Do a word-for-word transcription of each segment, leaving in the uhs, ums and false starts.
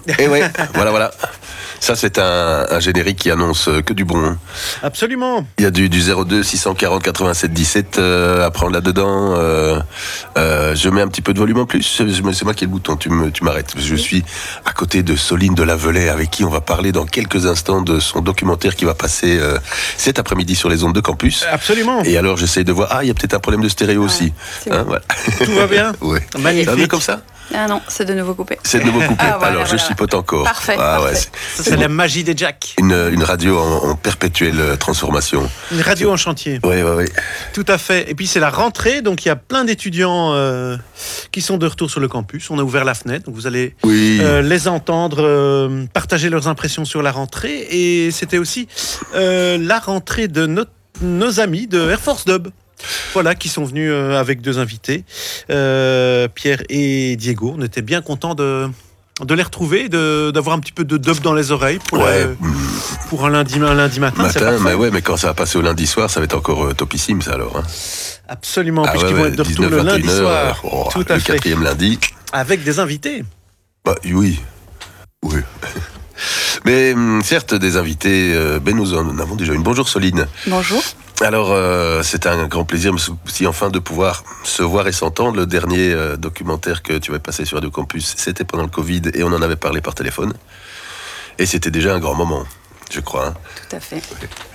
Et ouais, voilà, voilà. Ça, c'est un, un générique qui annonce que du bon. Hein. Absolument. Il y a du, du zéro deux six cent quarante quatre-vingt-sept dix-sept euh, à prendre là-dedans. Euh, euh, je mets un petit peu de volume en plus. C'est moi qui ai le bouton, tu, me, tu m'arrêtes. Je suis à côté de Soline Delavelay, avec qui on va parler dans quelques instants de son documentaire qui va passer euh, cet après-midi sur les ondes de campus. Absolument. Et alors, j'essaye de voir... Ah, il y a peut-être un problème de stéréo Ouais, aussi. Hein, voilà. Tout va bien. Ouais. Magnifique. Ça va mieux comme ça? Ah non, c'est de nouveau coupé. C'est de nouveau coupé. Ah, voilà, alors, voilà. je chipote encore. Parfait. Ah, parfait. ouais, c'est, Ça, c'est la magie des jacks. Une, une radio en, en perpétuelle transformation. Une radio en chantier. Oui, oui, oui. Tout à fait. Et puis c'est la rentrée, donc il y a plein d'étudiants euh, qui sont de retour sur le campus. On a ouvert la fenêtre, donc vous allez Oui. euh, les entendre euh, partager leurs impressions sur la rentrée. Et c'était aussi euh, la rentrée de notre, nos amis de Air Force Dub. Voilà, qui sont venus euh, avec deux invités, euh, Pierre et Diego. On était bien contents de, de les retrouver, de, d'avoir un petit peu de dub dans les oreilles pour, Ouais. le- pour un, lundi, un lundi matin. c'est Matin, parfait. mais ouais, mais quand ça va passer au lundi soir, ça va être encore euh, topissime, ça alors. Hein. Absolument, Ah puisqu'ils ouais, vont ouais, être de retour dix-neuf, le lundi vingt et une heures, soir. oh, Tout à le fait. quatrième lundi. Avec des invités. Bah, oui. Oui. Mais hum, certes, des invités, euh, ben nous en avons déjà une. Bonjour Soline. Bonjour. Alors, euh, c'est un grand plaisir aussi enfin de pouvoir se voir et s'entendre. Le dernier euh, documentaire que tu avais passé sur Radio Campus, c'était pendant le Covid et on en avait parlé par téléphone. Et c'était déjà un grand moment, je crois. Hein. Tout à fait.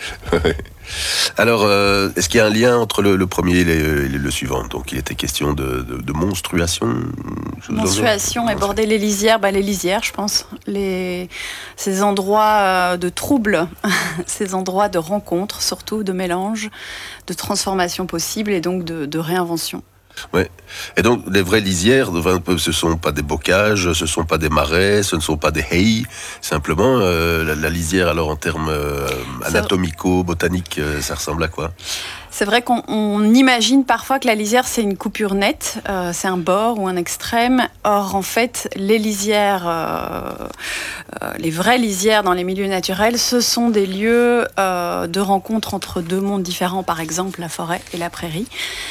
Alors, euh, est-ce qu'il y a un lien entre le, le premier et le, le suivant? Donc, il était question de, de, de monstruation. Menstruation et border les lisières, bah les lisières, je pense, les ces endroits euh, de trouble, ces endroits de rencontre, surtout de mélange, de transformation possible et donc de, de réinvention. Ouais. Et donc, les vraies lisières, ce ne sont pas des bocages, ce ne sont pas des marais, ce ne sont pas des haies. Simplement, euh, la, la lisière, alors en termes euh, anatomico-botaniques, euh, ça ressemble à quoi? C'est vrai qu'on on imagine parfois que la lisière, c'est une coupure nette, euh, c'est un bord ou un extrême. Or, en fait, les lisières, euh, euh, les vraies lisières dans les milieux naturels, ce sont des lieux euh, de rencontre entre deux mondes différents, par exemple la forêt et la prairie,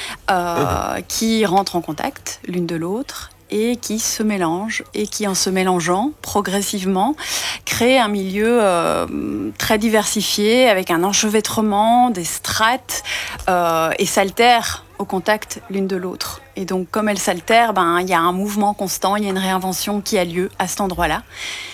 euh, qui rentrent en contact l'une de l'autre et qui se mélangent, et qui, en se mélangeant progressivement, créent un milieu euh, très diversifié, avec un enchevêtrement, des strates, euh, et s'altèrent au contact l'une de l'autre. Et donc, comme elles s'altèrent, ben, il y a un mouvement constant, il y a une réinvention qui a lieu à cet endroit-là.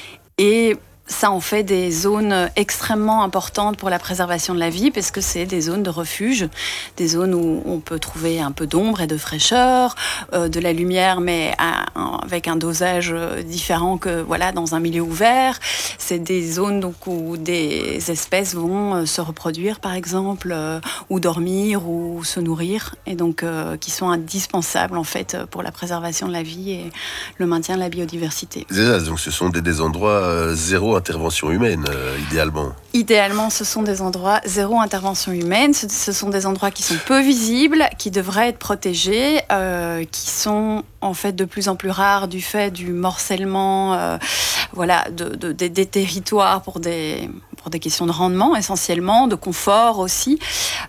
Et ça en fait des zones extrêmement importantes pour la préservation de la vie, parce que c'est des zones de refuge, des zones où on peut trouver un peu d'ombre et de fraîcheur, euh, de la lumière, mais à, avec un dosage différent que voilà, dans un milieu ouvert. C'est des zones donc, où des espèces vont se reproduire, par exemple, euh, ou dormir, ou se nourrir, et donc euh, qui sont indispensables en fait pour la préservation de la vie et le maintien de la biodiversité. C'est ça, donc ce sont des, des endroits euh, zéro intervention humaine, euh, idéalement. Idéalement, ce sont des endroits zéro intervention humaine. Ce, ce sont des endroits qui sont peu visibles, qui devraient être protégés, euh, qui sont en fait de plus en plus rares du fait du morcellement, euh, voilà, de, de, de, des territoires pour des pour des questions de rendement essentiellement, de confort aussi.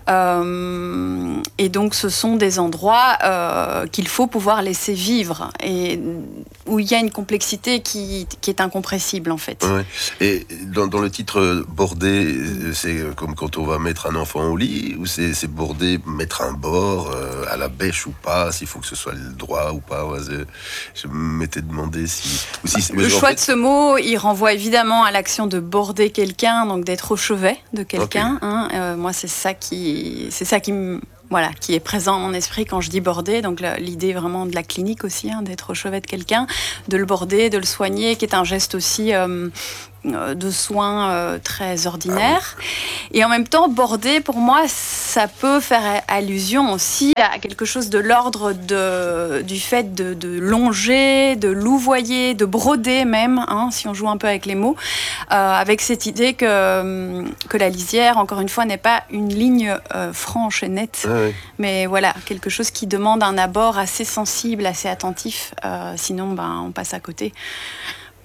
Euh, et donc, ce sont des endroits euh, qu'il faut pouvoir laisser vivre et où il y a une complexité qui, qui est incompressible en fait. Ouais. Et dans, dans le titre bordé, c'est comme quand on va mettre un enfant au lit, ou c'est, c'est bordé, mettre un bord euh, à la bêche ou pas, s'il faut que ce soit le droit ou pas. Ouais, je m'étais demandé si... Ou si le choix fait... de ce mot, il renvoie évidemment à l'action de border quelqu'un, donc d'être au chevet de quelqu'un. Okay. Hein. Euh, moi, c'est ça qui, c'est ça qui me... Voilà, qui est présent dans mon esprit quand je dis border. Donc l'idée vraiment de la clinique aussi, hein, d'être au chevet de quelqu'un, de le border, de le soigner, qui est un geste aussi euh, de soins euh, très ordinaire. Ah oui. Et en même temps, border, pour moi, ça peut faire allusion aussi à quelque chose de l'ordre de, du fait de, de longer, de louvoyer, de broder même, hein, si on joue un peu avec les mots, euh, avec cette idée que, que la lisière, encore une fois, n'est pas une ligne euh, franche et nette. Ah oui. Mais voilà, quelque chose qui demande un abord assez sensible, assez attentif. Euh, sinon, ben, on passe à côté. Voilà.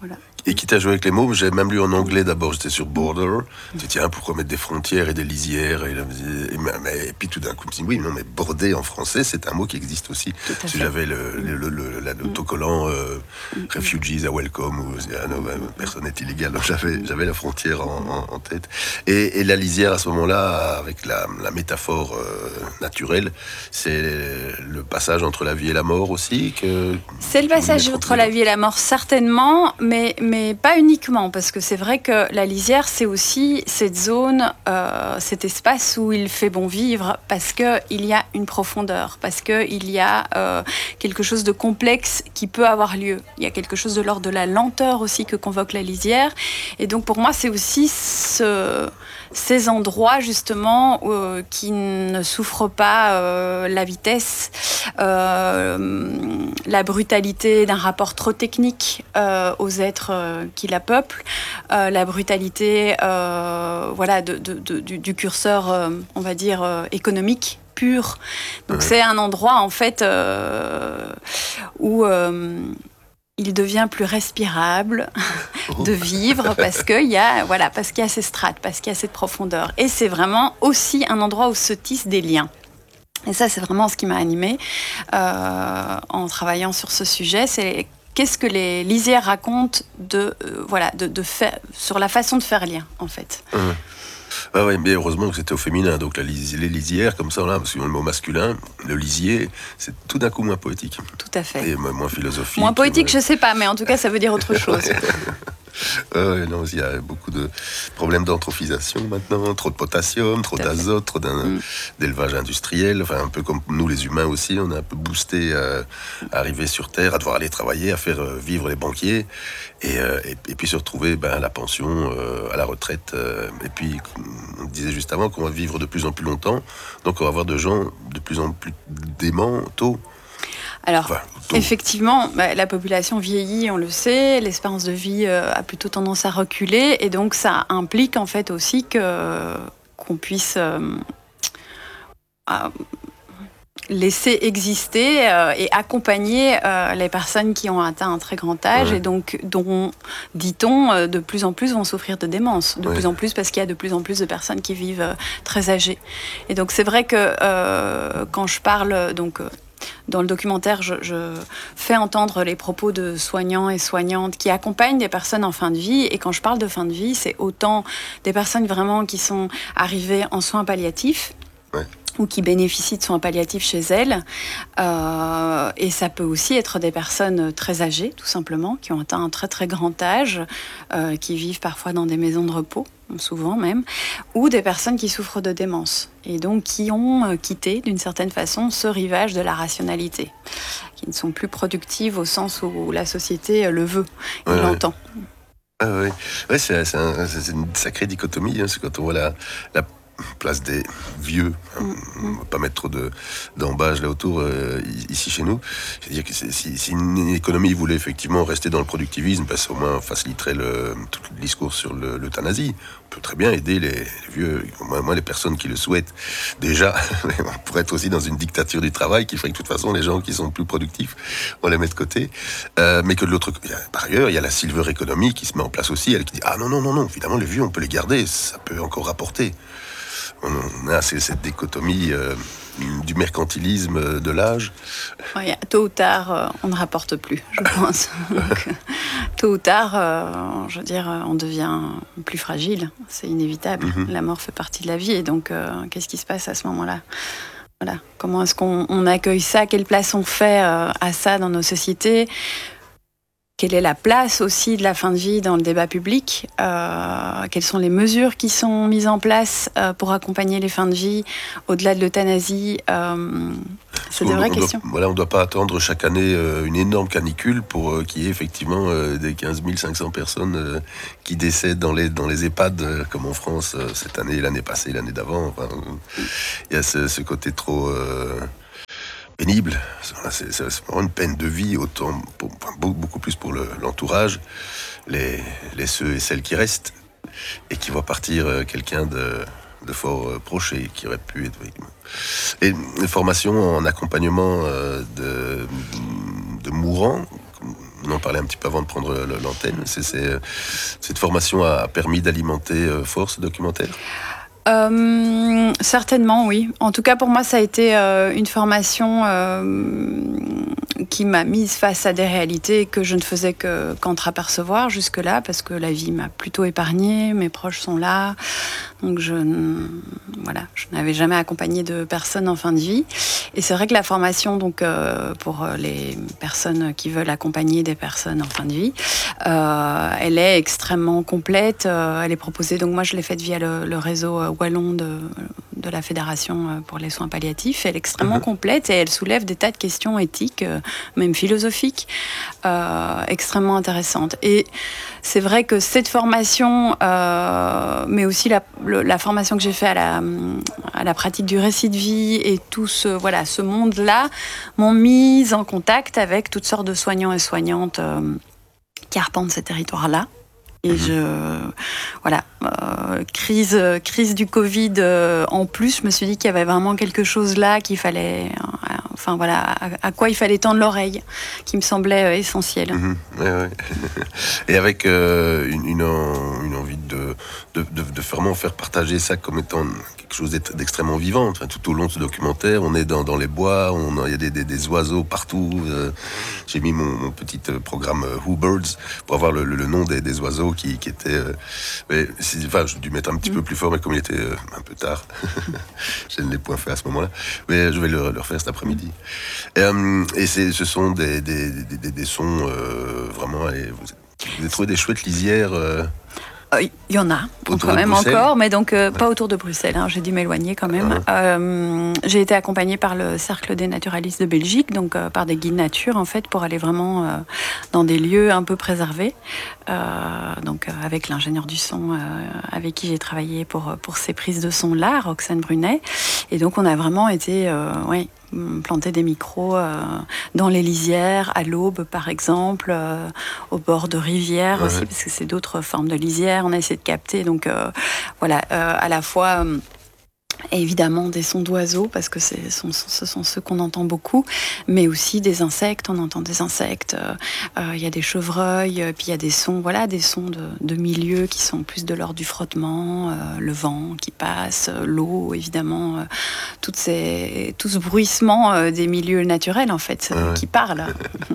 Et quitte à jouer avec les mots, j'ai même lu en anglais d'abord, j'étais sur border. Je dis, tiens, pourquoi mettre des frontières et des lisières et, et, mais, et puis tout d'un coup, je me dis, oui, non, mais border en français, c'est un mot qui existe aussi. Si j'avais le, le, le, le, l'autocollant euh, Refugees are welcome, ou ah, non, personne n'est illégal, donc j'avais, j'avais la frontière en, en, en tête. Et, et la lisière, à ce moment-là, avec la, la métaphore euh, naturelle, c'est le passage entre la vie et la mort aussi que, C'est le passage entre la vie et la mort, certainement, mais, mais Mais pas uniquement, parce que c'est vrai que la lisière, c'est aussi cette zone, euh, cet espace où il fait bon vivre, parce qu'il y a une profondeur, parce qu'il y a euh, quelque chose de complexe qui peut avoir lieu. Il y a quelque chose de l'ordre de la lenteur aussi que convoque la lisière. Et donc pour moi, c'est aussi ce, ces endroits justement euh, qui ne souffrent pas euh, la vitesse, euh, la brutalité d'un rapport trop technique euh, aux êtres euh, qui la peuplent, euh, la brutalité euh, voilà, de, de, de, du, du curseur, euh, on va dire, euh, économique pur. Donc ouais. C'est un endroit en fait euh, où euh, il devient plus respirable de vivre parce qu'il y a, voilà, parce qu'il y a ces strates, parce qu'il y a cette profondeur. Et c'est vraiment aussi un endroit où se tissent des liens. Et ça, c'est vraiment ce qui m'a animée euh, en travaillant sur ce sujet. C'est qu'est-ce que les lisières racontent de, euh, voilà, de, de faire, sur la façon de faire lien, en fait. Mmh. Ah ouais, mais heureusement que c'était au féminin, donc la lis- les lisières, comme ça, là, parce que le mot masculin, le lisier, c'est tout d'un coup moins poétique. Tout à fait. Et moins philosophique. Moins poétique, mais... je sais pas, mais en tout cas, ça veut dire autre chose. Euh, non, il y a beaucoup de problèmes d'antrophisation maintenant, trop de potassium, trop d'azote, trop mm. d'élevage industriel, enfin un peu comme nous les humains aussi, on est un peu boosté euh, à arriver sur Terre, à devoir aller travailler, à faire euh, vivre les banquiers, et, euh, et, et puis se retrouver ben, à la pension, euh, à la retraite, euh, et puis on disait juste avant qu'on va vivre de plus en plus longtemps, donc on va avoir de gens de plus en plus déments tôt. Alors, enfin, effectivement, bah, la population vieillit, on le sait, l'espérance de vie euh, a plutôt tendance à reculer, et donc ça implique en fait aussi que, qu'on puisse euh, euh, laisser exister euh, et accompagner euh, les personnes qui ont atteint un très grand âge, ouais. Et donc dont, dit-on, euh, de plus en plus vont souffrir de démence, de ouais. plus en plus parce qu'il y a de plus en plus de personnes qui vivent euh, très âgées. Et donc c'est vrai que euh, quand je parle donc euh, dans le documentaire, je, je fais entendre les propos de soignants et soignantes qui accompagnent des personnes en fin de vie. Et quand je parle de fin de vie, c'est autant des personnes vraiment qui sont arrivées en soins palliatifs, ouais. ou qui bénéficient de soins palliatifs chez elles. Euh, et ça peut aussi être des personnes très âgées, tout simplement, qui ont atteint un très très grand âge, euh, qui vivent parfois dans des maisons de repos, souvent même, ou des personnes qui souffrent de démence, et donc qui ont quitté, d'une certaine façon, ce rivage de la rationalité, qui ne sont plus productives au sens où la société le veut et ouais, l'entend. Ouais, ouais. Ouais, c'est, c'est, un, c'est une sacrée dichotomie, hein, c'est quand on voit la... la... place des vieux, hein, mmh. on ne va pas mettre trop de, d'embâge là autour, euh, ici chez nous. C'est-à-dire que c'est, si, si une économie voulait effectivement rester dans le productivisme, parce qu'au moins faciliterait le, tout le discours sur le, l'euthanasie. On peut très bien aider les, les vieux, au moins, moins les personnes qui le souhaitent. Déjà, on pourrait être aussi dans une dictature du travail qui ferait que de toute façon les gens qui sont plus productifs, on les met de côté. Euh, mais que de l'autre côté, par ailleurs, il y a la silver economy qui se met en place aussi, elle qui dit ah non non non non, évidemment les vieux on peut les garder, ça peut encore rapporter. On a cette dichotomie euh, du mercantilisme de l'âge. Ouais, tôt ou tard, euh, on ne rapporte plus, je pense. Donc, tôt ou tard, euh, je veux dire, on devient plus fragile. C'est inévitable. Mm-hmm. La mort fait partie de la vie. Et donc, euh, qu'est-ce qui se passe à ce moment-là ? Voilà. Comment est-ce qu'on on accueille ça ? Quelle place on fait euh, à ça dans nos sociétés ? Quelle est la place aussi de la fin de vie dans le débat public ? euh, Quelles sont les mesures qui sont mises en place euh, pour accompagner les fins de vie au-delà de l'euthanasie ? euh, C'est des vraies on questions. Doit, voilà, on ne doit pas attendre chaque année euh, une énorme canicule pour euh, qu'il y ait effectivement euh, des quinze mille cinq cents personnes euh, qui décèdent dans les, dans les EHPAD, euh, comme en France euh, cette année, l'année passée, l'année d'avant. Enfin, il y a ce, ce côté trop... Euh, pénible, c'est, c'est vraiment une peine de vie, autant pour, beaucoup plus pour le, l'entourage, les, les ceux et celles qui restent, et qui voient partir quelqu'un de, de fort proche et qui aurait pu être... Et une formation en accompagnement de, de mourants, On en parlait un petit peu avant de prendre l'antenne. C'est, c'est, cette formation a permis d'alimenter fort ce documentaire ? Euh, certainement, oui. En tout cas, pour moi, ça a été euh, une formation euh, qui m'a mise face à des réalités que je ne faisais que, qu'entreapercevoir jusque-là, parce que la vie m'a plutôt épargnée, mes proches sont là, donc je, voilà, je n'avais jamais accompagné de personne en fin de vie. Et c'est vrai que la formation, donc, euh, pour les personnes qui veulent accompagner des personnes en fin de vie, euh, elle est extrêmement complète. Euh, elle est proposée, donc moi je l'ai faite via le, le réseau euh, wallon de, de la Fédération pour les soins palliatifs. Elle est extrêmement mmh. complète et elle soulève des tas de questions éthiques, euh, même philosophiques, euh, extrêmement intéressantes. Et c'est vrai que cette formation, euh, mais aussi la, le, la formation que j'ai faite à la, à la pratique du récit de vie et tout ce, voilà, ce monde-là, m'ont mise en contact avec toutes sortes de soignants et soignantes euh, qui arpentent ces territoires-là. Et je, voilà, euh, crise, crise du Covid euh, en plus, je me suis dit qu'il y avait vraiment quelque chose là qu'il fallait, euh, enfin voilà, à, à quoi il fallait tendre l'oreille, qui me semblait euh, essentiel. Mmh, ouais, ouais. Et avec euh, une, une, une envie de, de, de, de vraiment faire partager ça comme étant quelque chose d'extrêmement vivant. Enfin, tout au long de ce documentaire, on est dans, dans les bois, il y a des, des, des oiseaux partout. Euh, j'ai mis mon, mon petit programme euh, Who Birds pour avoir le, le, le nom des, des oiseaux qui, qui étaient... Euh, mais, enfin, j'ai dû mettre un petit mmh. peu plus fort, mais comme il était euh, un peu tard, je ne l'ai point fait à ce moment-là. Mais je vais le, le refaire cet après-midi. Et, euh, et c'est, ce sont des, des, des, des, des sons euh, vraiment... Allez, vous, vous avez trouvé des chouettes lisières euh, Il y en a, autour quand même Bruxelles. encore, mais donc euh, pas autour de Bruxelles. Hein, j'ai dû m'éloigner quand même. Ah. Euh, j'ai été accompagnée par le Cercle des naturalistes de Belgique, donc euh, par des guides nature en fait, pour aller vraiment euh, dans des lieux un peu préservés. Euh, donc euh, avec l'ingénieur du son euh, avec qui j'ai travaillé pour pour ces prises de son là, Roxane Brunet. Et donc on a vraiment été, euh, ouais. planter des micros euh, dans les lisières, à l'aube par exemple, euh, au bord de rivières ouais. aussi, parce que c'est d'autres formes de lisières. On a essayé de capter, donc euh, voilà, euh, à la fois euh, évidemment des sons d'oiseaux, parce que c'est, sont, ce sont ceux qu'on entend beaucoup, mais aussi des insectes, on entend des insectes, il euh, euh, y a des chevreuils, euh, puis il y a des sons, voilà, des sons de, de milieux qui sont plus de l'ordre du frottement, euh, le vent qui passe, euh, l'eau, évidemment, euh, toutes ces, tout ce bruissement euh, des milieux naturels, en fait, euh, ouais. qui parlent.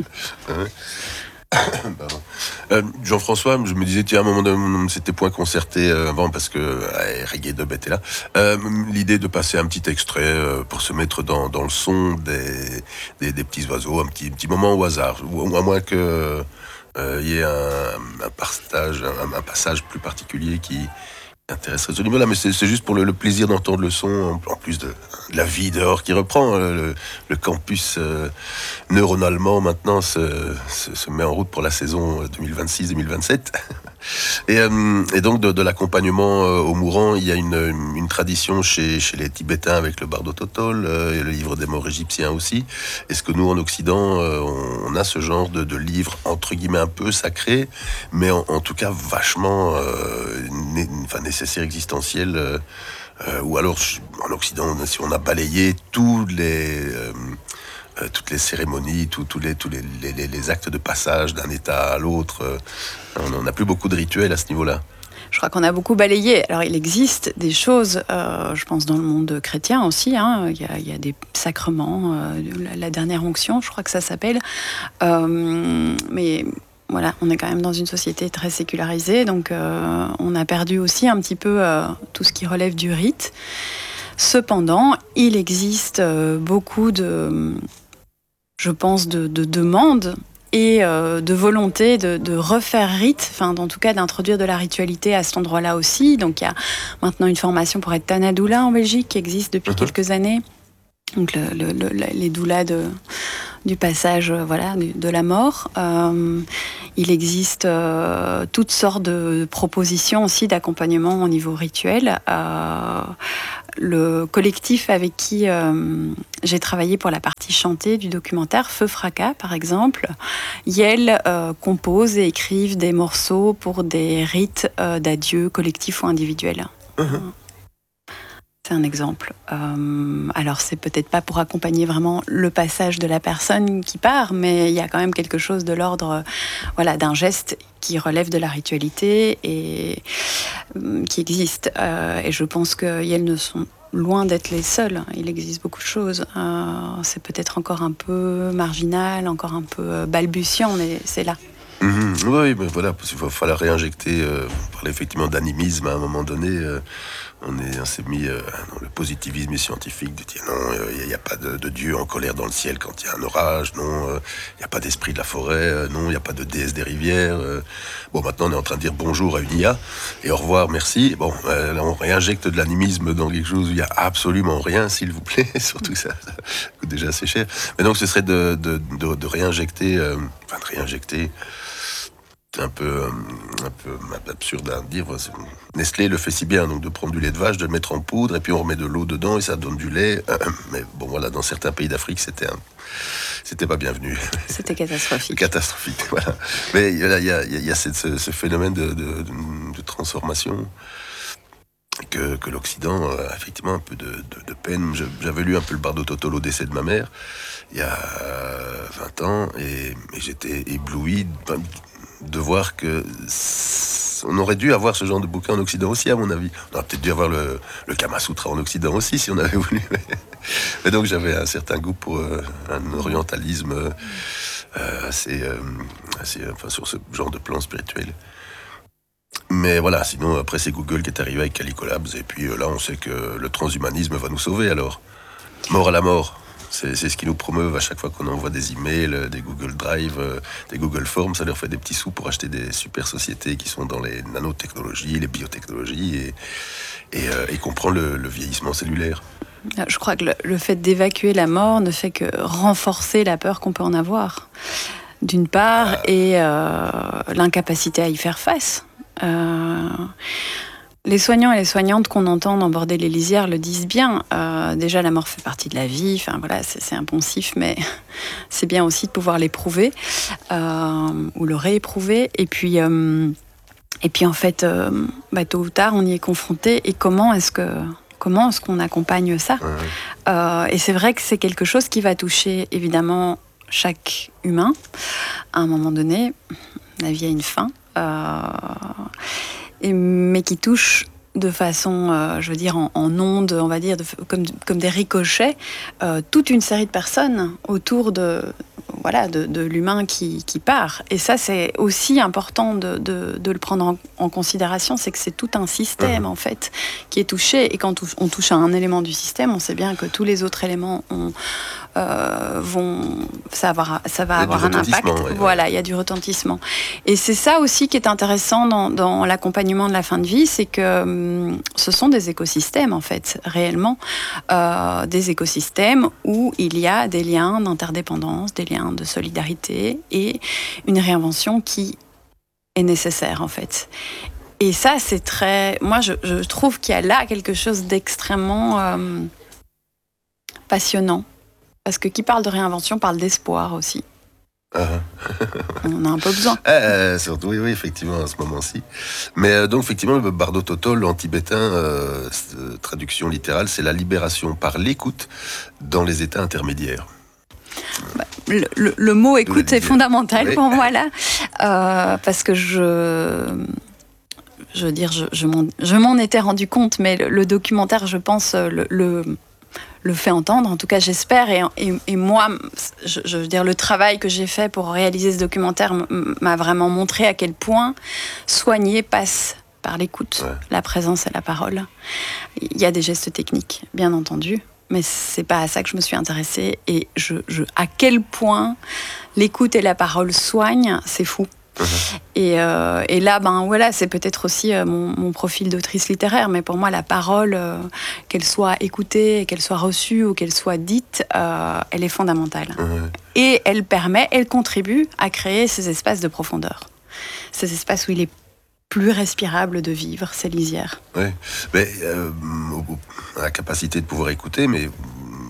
euh, Jean-François, je me disais, tiens, à un moment donné, c'était point concerté euh, avant parce que euh, Reggae Dub était là. Euh, l'idée de passer un petit extrait euh, pour se mettre dans, dans le son des, des, des petits oiseaux, un petit, petit moment au hasard, ou à moins que il euh, y ait un, un, partage, un, un passage plus particulier qui intéresserait ce niveau-là, mais c'est, c'est juste pour le, le plaisir d'entendre le son, en, en plus de, de la vie dehors qui reprend. Le, le campus euh, neuronalement maintenant se, se, se met en route pour la saison deux mille vingt-six deux mille vingt-sept. Et, euh, et donc de, de l'accompagnement euh, aux mourants, il y a une, une tradition chez, chez les Tibétains avec le Bardo Totol euh, et le livre des morts égyptiens aussi. Est-ce que nous en Occident, euh, on, on a ce genre de, de livre entre guillemets un peu sacré, mais en, en tout cas vachement euh, né, enfin, nécessaire, existentiel, euh, euh, ou alors en Occident, si on a balayé tous les euh, Euh, toutes les cérémonies, tous tout les, tous les, les, les actes de passage d'un état à l'autre. Euh, on n'a plus beaucoup de rituels à ce niveau-là. Je crois qu'on a beaucoup balayé. Alors, il existe des choses, euh, je pense, dans le monde chrétien aussi. Hein. Il y a, il y a des sacrements, euh, la, la dernière onction, je crois que ça s'appelle. Euh, mais voilà, on est quand même dans une société très sécularisée, donc euh, on a perdu aussi un petit peu euh, tout ce qui relève du rite. Cependant, il existe euh, beaucoup de... je pense, de, de demandes et euh, de volonté de, de refaire rite, enfin, en tout cas d'introduire de la ritualité à cet endroit-là aussi. Donc il y a maintenant une formation pour être Tana Doula en Belgique qui existe depuis uh-huh. quelques années. Donc le, le, le, les doulas de, du passage, voilà, de, de la mort. Euh, il existe euh, toutes sortes de propositions aussi d'accompagnement au niveau rituel. Euh, le collectif avec qui euh, j'ai travaillé pour la partie chantée du documentaire, Feu Fracas par exemple, Yel euh, compose et écrivent des morceaux pour des rites euh, d'adieu collectifs ou individuels. Uh-huh. C'est un exemple. Euh, alors, c'est peut-être pas pour accompagner vraiment le passage de la personne qui part, mais il y a quand même quelque chose de l'ordre, voilà, d'un geste qui relève de la ritualité et euh, qui existe. Euh, et je pense qu'elles ne sont loin d'être les seules. Il existe beaucoup de choses. Euh, c'est peut-être encore un peu marginal, encore un peu balbutiant, mais c'est là. Mmh, oui, mais voilà, parce qu'il va falloir réinjecter, euh, on parlait effectivement d'animisme à un moment donné. Euh, on, est, on s'est mis euh, dans le positivisme scientifique de dire non, il n'y a, a pas de, de Dieu en colère dans le ciel quand il y a un orage, non, il euh, n'y a pas d'esprit de la forêt, euh, non, il n'y a pas de déesse des rivières. Euh. Bon, maintenant on est en train de dire bonjour à une I A et au revoir, merci. Bon, euh, là on réinjecte de l'animisme dans quelque chose où il n'y a absolument rien, s'il vous plaît, surtout ça, ça coûte déjà assez cher. Mais donc ce serait de, de, de, de réinjecter, euh, enfin de réinjecter. C'est un peu, un peu absurde à dire. Nestlé le fait si bien, donc de prendre du lait de vache, de le mettre en poudre, et puis on remet de l'eau dedans et ça donne du lait. Mais bon, voilà, dans certains pays d'Afrique, c'était un, c'était pas bienvenu. C'était catastrophique. catastrophique, voilà. Mais il y a, il y a, il y a cette, ce, ce phénomène de, de, de, de transformation que, que l'Occident a effectivement un peu de, de, de peine. J'avais lu un peu le Bardo Totolo au décès de ma mère il y a vingt ans, et, et j'étais ébloui de voir que on aurait dû avoir ce genre de bouquin en Occident aussi, à mon avis. On aurait peut-être dû avoir le, le Kama Sutra en Occident aussi, si on avait voulu. Mais donc j'avais un certain goût pour euh, un orientalisme euh, assez, euh, assez, enfin, sur ce genre de plan spirituel. Mais voilà, sinon après c'est Google qui est arrivé avec Calicolabs, et puis euh, là on sait que le transhumanisme va nous sauver alors. Mort à la mort. C'est, c'est ce qui nous promeuvent à chaque fois qu'on envoie des emails, des Google Drive, euh, des Google Forms. Ça leur fait des petits sous pour acheter des super sociétés qui sont dans les nanotechnologies, les biotechnologies et, et, euh, et comprend le, le vieillissement cellulaire. Je crois que le, le fait d'évacuer la mort ne fait que renforcer la peur qu'on peut en avoir, d'une part, ah. et euh, l'incapacité à y faire face. Euh... Les soignants et les soignantes qu'on entend dans Bordel et Lisière le disent bien. Euh, déjà, la mort fait partie de la vie. Enfin, voilà, c'est, c'est impensif, mais c'est bien aussi de pouvoir l'éprouver euh, ou le rééprouver. Et puis, euh, et puis en fait, euh, bah, tôt ou tard, on y est confronté. Et comment est-ce que comment est-ce qu'on accompagne ça ? Ouais. euh, Et c'est vrai que c'est quelque chose qui va toucher évidemment chaque humain. À un moment donné, la vie a une fin. Euh, Et, mais qui touche de façon, euh, je veux dire, en, en ondes, on va dire, de, comme, comme des ricochets, euh, toute une série de personnes autour de, voilà, de, de l'humain qui, qui part. Et ça, c'est aussi important de, de, de le prendre en, en considération, c'est que c'est tout un système, mmh. en fait, qui est touché. Et quand on touche à un élément du système, on sait bien que tous les autres éléments ont, euh, vont... Ça, avoir, ça va avoir un impact. Ouais, voilà, il ouais. y a du retentissement. Et c'est ça aussi qui est intéressant dans, dans l'accompagnement de la fin de vie, c'est que hum, ce sont des écosystèmes, en fait, réellement. Euh, des écosystèmes où il y a des liens d'interdépendance, des liens de solidarité et une réinvention qui est nécessaire, en fait. Et ça, c'est très... Moi, je, je trouve qu'il y a là quelque chose d'extrêmement euh, passionnant. Parce que qui parle de réinvention parle d'espoir aussi. Ah. On a un peu besoin. Euh, surtout, oui, oui, effectivement, à ce moment-ci. Mais euh, donc, effectivement, le Bardo Totol, en tibétain, euh, traduction littérale, c'est la libération par l'écoute dans les états intermédiaires. Bah, le, le, le mot écoute est fondamental oui. pour moi, là. Euh, parce que je... Je veux dire, je, je, m'en, je m'en étais rendu compte, mais le, le documentaire, je pense, le... le le fait entendre, en tout cas j'espère, et, et, et moi, je, je veux dire, le travail que j'ai fait pour réaliser ce documentaire m'a vraiment montré à quel point soigner passe par l'écoute, ouais. la présence et la parole. Il y a des gestes techniques, bien entendu, mais c'est pas à ça que je me suis intéressée, et je, je, à quel point l'écoute et la parole soignent, c'est fou. Et, euh, et là, ben voilà, c'est peut-être aussi euh, mon, mon profil d'autrice littéraire, mais pour moi, la parole, euh, qu'elle soit écoutée, qu'elle soit reçue ou qu'elle soit dite, euh, elle est fondamentale. Mmh. Et elle permet, elle contribue à créer ces espaces de profondeur, ces espaces où il est plus respirable de vivre, ces lisières. Oui, mais euh, la capacité de pouvoir écouter, mais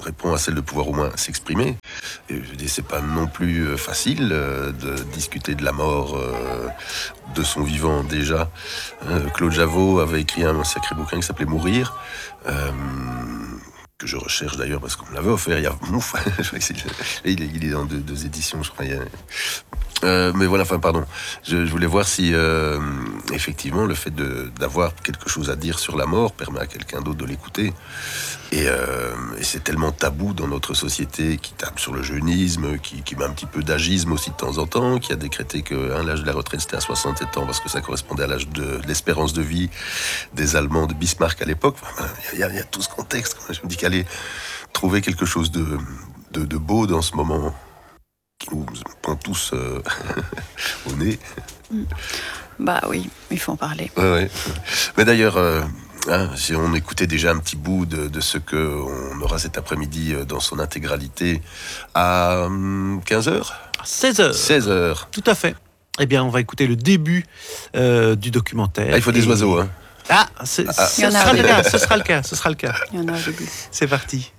correspond à celle de pouvoir au moins s'exprimer. Et je dis, c'est pas non plus facile euh, de discuter de la mort euh, de son vivant déjà. Euh, Claude Javot avait écrit un sacré bouquin qui s'appelait Mourir. Euh, que je recherche d'ailleurs parce qu'on me l'avait offert il y a ouf, je crois que c'est, il, est, il est dans deux, deux éditions je crois il y a, euh, mais voilà, enfin pardon, je, je voulais voir si euh, effectivement le fait de, d'avoir quelque chose à dire sur la mort permet à quelqu'un d'autre de l'écouter. Et, euh, et c'est tellement tabou dans notre société qui tape sur le jeunisme, qui, qui met un petit peu d'agisme aussi de temps en temps, qui a décrété que hein, l'âge de la retraite c'était à soixante-sept ans parce que ça correspondait à l'âge de, de l'espérance de vie des Allemands de Bismarck à l'époque. Il enfin, y, y, y a tout ce contexte. Je me dis qu'aller trouver quelque chose de, de, de beau dans ce moment qui nous prend tous euh, au nez. Bah oui, il faut en parler. Ouais, ouais. Mais d'ailleurs, euh, hein, si on écoutait déjà un petit bout de, de ce qu'on aura cet après-midi dans son intégralité à quinze heures seize heures. seize heures. Tout à fait. Eh bien, on va écouter le début euh, du documentaire. Ah, il faut des Et... oiseaux, hein. Ah, c'est, ah, ce, sera le cas, ce sera le cas, ce sera le cas. Il y en a au début. C'est parti.